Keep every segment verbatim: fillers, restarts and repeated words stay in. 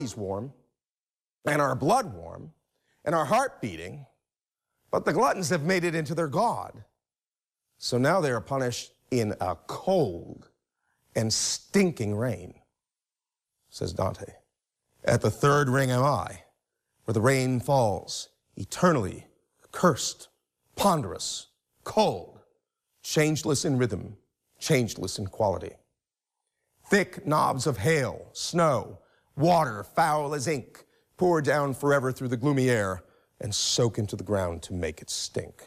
warm, and our blood warm, and our heart beating, but the gluttons have made it into their God. So now they are punished in a cold and stinking rain, says Dante. At the third ring am I, where the rain falls, eternally cursed, ponderous, cold, changeless in rhythm, changeless in quality. Thick knobs of hail, snow, water foul as ink, pour down forever through the gloomy air and soak into the ground to make it stink.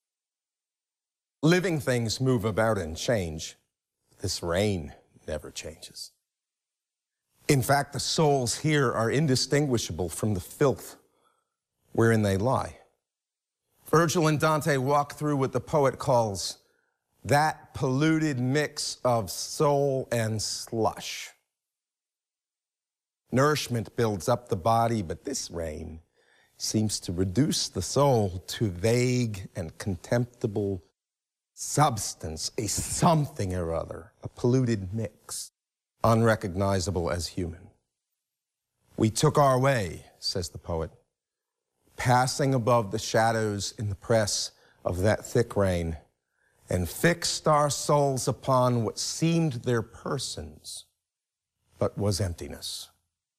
Living things move about and change. This rain never changes. In fact, the souls here are indistinguishable from the filth wherein they lie. Virgil and Dante walk through what the poet calls that polluted mix of soul and slush. Nourishment builds up the body, but this rain seems to reduce the soul to vague and contemptible substance, a something or other, a polluted mix, unrecognizable as human. We took our way, says the poet, passing above the shadows in the press of that thick rain, and fixed our souls upon what seemed their persons, but was emptiness.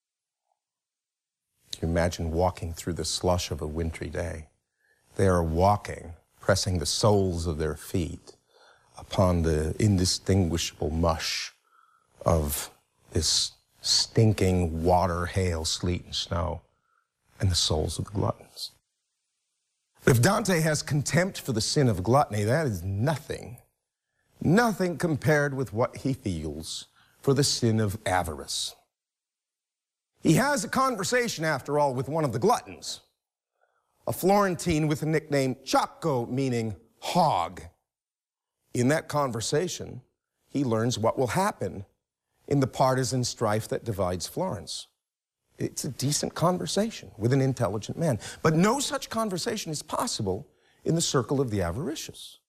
You imagine walking through the slush of a wintry day. They are walking, pressing the soles of their feet upon the indistinguishable mush of this stinking water, hail, sleet, and snow, and the souls of the gluttons. But if Dante has contempt for the sin of gluttony, that is nothing, nothing compared with what he feels for the sin of avarice. He has a conversation, after all, with one of the gluttons, a Florentine with the nickname Ciacco, meaning hog. In that conversation, he learns what will happen in the partisan strife that divides Florence. It's a decent conversation with an intelligent man. But no such conversation is possible in the circle of the avaricious.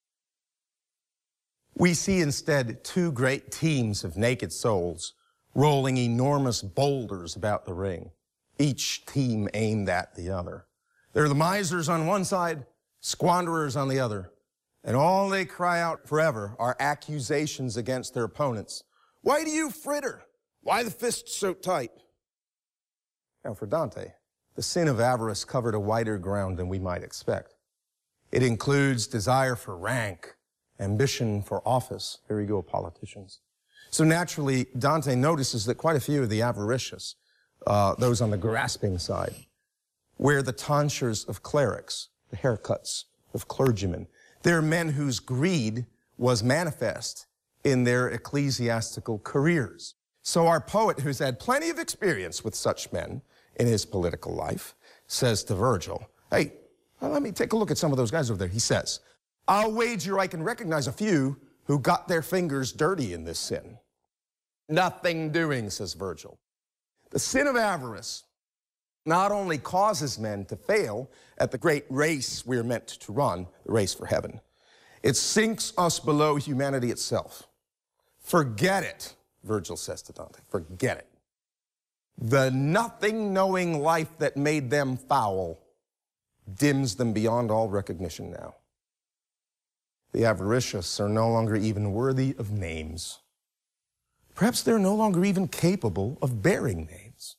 We see instead two great teams of naked souls rolling enormous boulders about the ring, each team aimed at the other. There are the misers on one side, squanderers on the other, and all they cry out forever are accusations against their opponents. Why do you fritter? Why the fists so tight? Now for Dante, the sin of avarice covered a wider ground than we might expect. It includes desire for rank, ambition for office. Here we go, politicians. So naturally, Dante notices that quite a few of the avaricious, uh, those on the grasping side, wear the tonsures of clerics, the haircuts of clergymen. They're men whose greed was manifest in their ecclesiastical careers. So our poet, who's had plenty of experience with such men in his political life, says to Virgil, hey, well, let me take a look at some of those guys over there. He says, I'll wager I can recognize a few who got their fingers dirty in this sin. Nothing doing, says Virgil. The sin of avarice not only causes men to fail at the great race we're meant to run, the race for heaven, it sinks us below humanity itself. Forget it, Virgil says to Dante, forget it. The nothing-knowing life that made them foul dims them beyond all recognition now. The avaricious are no longer even worthy of names. Perhaps they're no longer even capable of bearing names.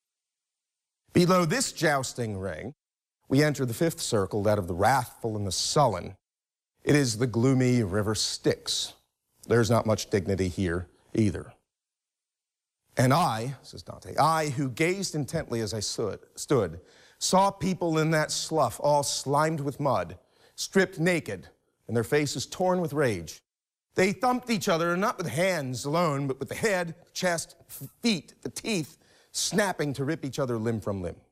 Below this jousting ring, we enter the fifth circle, that of the wrathful and the sullen. It is the gloomy river Styx. There's not much dignity here either. And I, says Dante, I who gazed intently as I stood, stood, saw people in that slough all slimed with mud, stripped naked, and their faces torn with rage. They thumped each other, not with hands alone, but with the head, chest, feet, the teeth, snapping to rip each other limb from limb.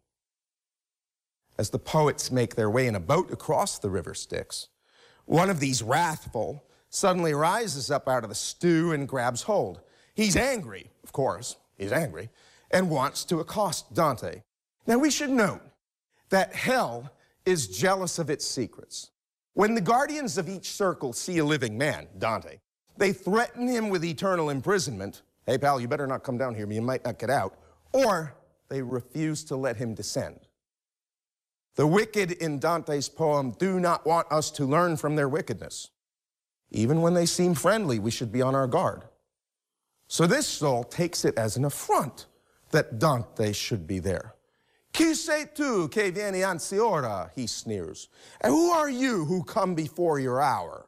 As the poets make their way in a boat across the river Styx, one of these wrathful suddenly rises up out of the stew and grabs hold. He's angry, of course, he's angry, and wants to accost Dante. Now we should note that hell is jealous of its secrets. When the guardians of each circle see a living man, Dante, they threaten him with eternal imprisonment. Hey, pal, you better not come down here, you might not get out. Or they refuse to let him descend. The wicked in Dante's poem do not want us to learn from their wickedness. Even when they seem friendly, we should be on our guard. So this soul takes it as an affront that Dante should be there. Chi sei tu che vieni anzi ora, he sneers. And who are you who come before your hour?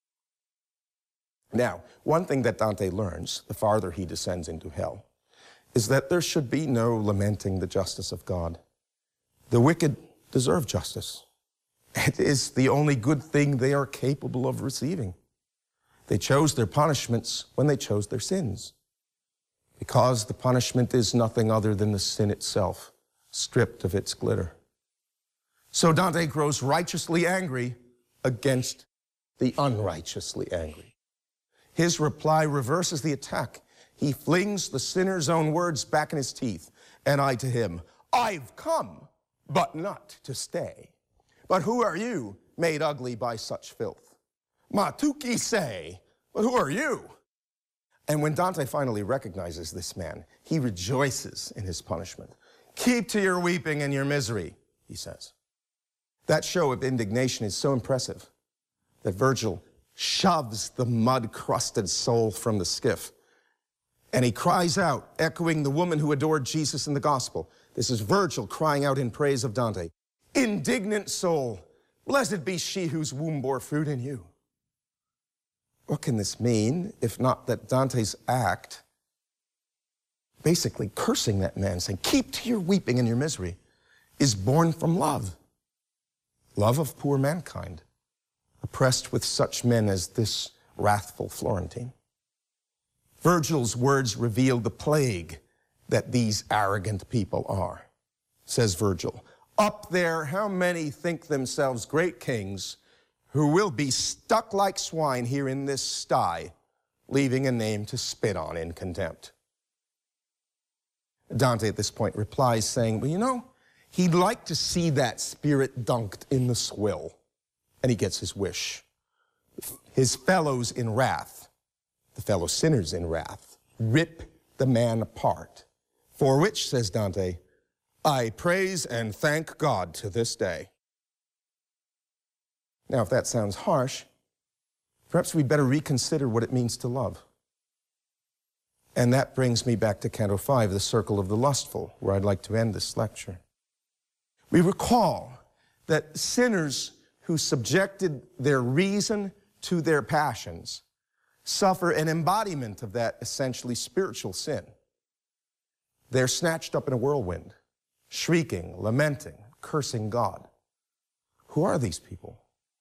Now, one thing that Dante learns, the farther he descends into hell, is that there should be no lamenting the justice of God. The wicked deserve justice. It is the only good thing they are capable of receiving. They chose their punishments when they chose their sins, because the punishment is nothing other than the sin itself, stripped of its glitter. So Dante grows righteously angry against the unrighteously angry. His reply reverses the attack. He flings the sinner's own words back in his teeth. And I to him, I've come, but not to stay. But who are you, made ugly by such filth? Ma tu chi sei? But who are you? And when Dante finally recognizes this man, he rejoices in his punishment. Keep to your weeping and your misery, he says. That show of indignation is so impressive that Virgil shoves the mud-crusted soul from the skiff, and he cries out, echoing the woman who adored Jesus in the gospel. This is Virgil crying out in praise of Dante. Indignant soul, blessed be she whose womb bore fruit in you. What can this mean, if not that Dante's act, basically cursing that man, saying, keep to your weeping and your misery, is born from love. Love of poor mankind, oppressed with such men as this wrathful Florentine. Virgil's words reveal the plague that these arrogant people are. Says Virgil, up there, how many think themselves great kings who will be stuck like swine here in this sty, leaving a name to spit on in contempt. Dante at this point replies saying, well, you know, he'd like to see that spirit dunked in the swill. And he gets his wish. His fellows in wrath, the fellow sinners in wrath, rip the man apart. For which, says Dante, I praise and thank God to this day. Now, if that sounds harsh, perhaps we better reconsider what it means to love. And that brings me back to Canto five, the Circle of the Lustful, where I'd like to end this lecture. We recall that sinners who subjected their reason to their passions suffer an embodiment of that essentially spiritual sin. They're snatched up in a whirlwind, shrieking, lamenting, cursing God. Who are these people?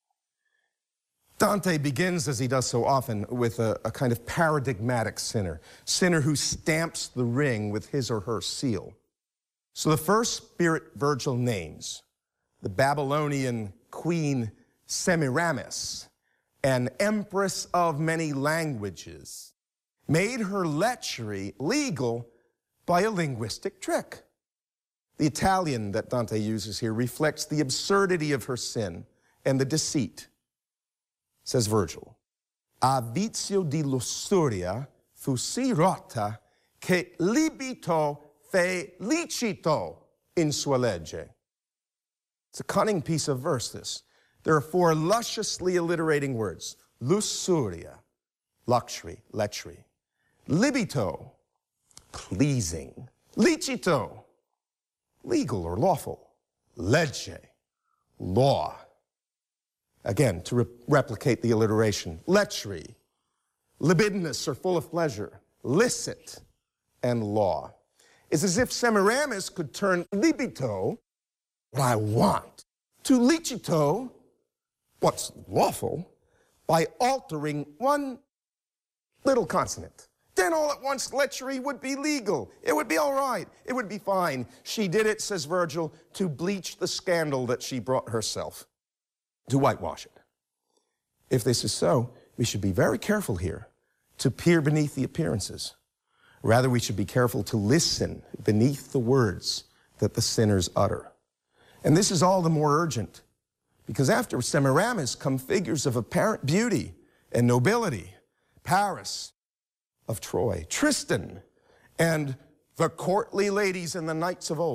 Dante begins, as he does so often, with a, a kind of paradigmatic sinner, sinner who stamps the ring with his or her seal. So the first spirit Virgil names, the Babylonian queen Semiramis, an empress of many languages, made her lechery legal by a linguistic trick. The Italian that Dante uses here reflects the absurdity of her sin and the deceit. Says Virgil, a vizio di lussuria fu si rotta che libito fe licito in sua legge. It's a cunning piece of verse, this. There are four lusciously alliterating words. Lussuria, luxury, lechery. Libito, pleasing. Licito, legal or lawful. Legge, law. Again, to re replicate the alliteration. Lechery, libidinous or full of pleasure. Licit, and law. It's as if Semiramis could turn libito, what I want, to licito, what's lawful, by altering one little consonant. Then all at once lechery would be legal. It would be all right. It would be fine. She did it, says Virgil, to bleach the scandal that she brought herself, to whitewash it. If this is so, we should be very careful here to peer beneath the appearances. Rather, we should be careful to listen beneath the words that the sinners utter. And this is all the more urgent, because after Semiramis come figures of apparent beauty and nobility. Paris of Troy, Tristan, and The courtly ladies and the knights of old